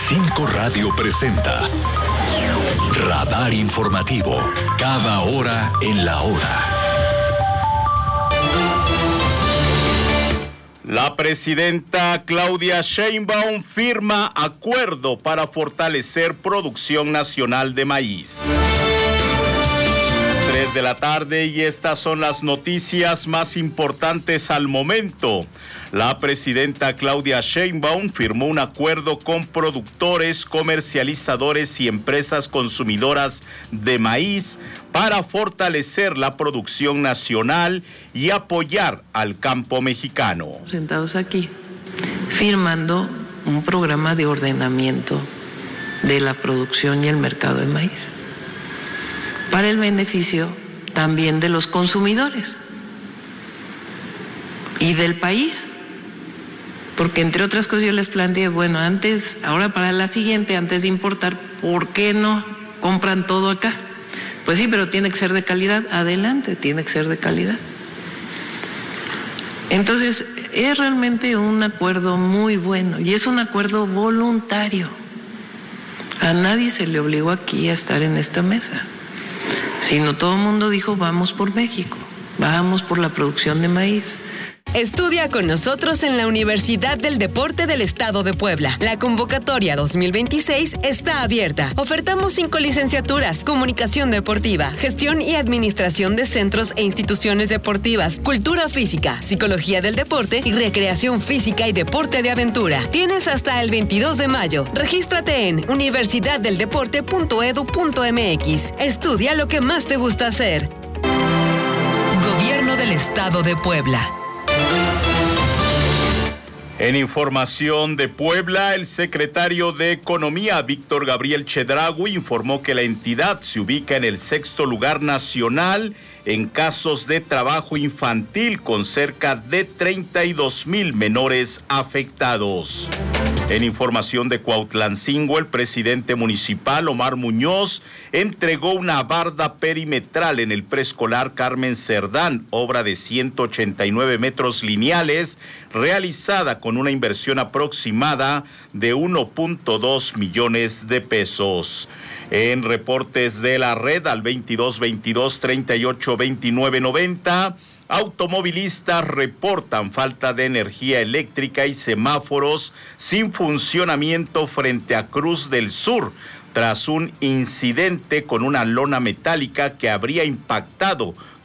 95 Radio presenta Radar Informativo, cada hora en la hora. La presidenta Claudia Sheinbaum firma acuerdo para fortalecer producción nacional de maíz. 3 de la tarde y estas son las noticias más importantes al momento. La presidenta Claudia Sheinbaum firmó un acuerdo con productores, comercializadores y empresas consumidoras de maíz para fortalecer la producción nacional y apoyar al campo mexicano. Sentados aquí, firmando un programa de ordenamiento de la producción y el mercado de maíz, para el beneficio también de los consumidores y del país. Porque entre otras cosas yo les planteé, bueno, ahora para la siguiente, antes de importar, ¿por qué no compran todo acá? Pues sí, pero tiene que ser de calidad. Adelante, tiene que ser de calidad. Entonces, es realmente un acuerdo muy bueno y es un acuerdo voluntario. A nadie se le obligó aquí a estar en esta mesa, sino todo el mundo dijo, vamos por México, vamos por la producción de maíz. Estudia con nosotros en la Universidad del Deporte del Estado de Puebla. La convocatoria 2026 está abierta. Ofertamos 5 licenciaturas: Comunicación Deportiva, Gestión y Administración de Centros e Instituciones Deportivas, Cultura Física, Psicología del Deporte y Recreación Física y Deporte de Aventura. Tienes hasta el 22 de mayo. Regístrate en universidaddeldeporte.edu.mx. Estudia lo que más te gusta hacer. Gobierno del Estado de Puebla. En información de Puebla, el secretario de Economía, Víctor Gabriel Chedraui, informó que la entidad se ubica en el 6º lugar nacional en casos de trabajo infantil, con cerca de 32,000 menores afectados. En información de Cuautlancingo, el presidente municipal, Omar Muñoz, entregó una barda perimetral en el preescolar Carmen Cerdán, obra de 189 metros lineales, realizada con una inversión aproximada de 1.2 millones de pesos. En reportes de la red al 2222-382990, automovilistas reportan falta de energía eléctrica y semáforos sin funcionamiento frente a Cruz del Sur, tras un incidente con una lona metálica que habría impactado